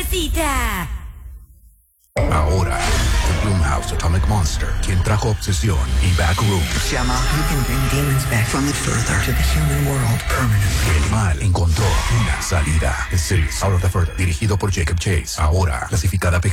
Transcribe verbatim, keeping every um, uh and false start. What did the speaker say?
necesita. Ahora, The Blumhouse Atomic Monster, quien trajo Obsesión y Backrooms. Shama, you can bring demons back from the further to the human world permanently. El mal encontró una salida. The Series Out of the Further, dirigido por Jacob Chase. Ahora, clasificada P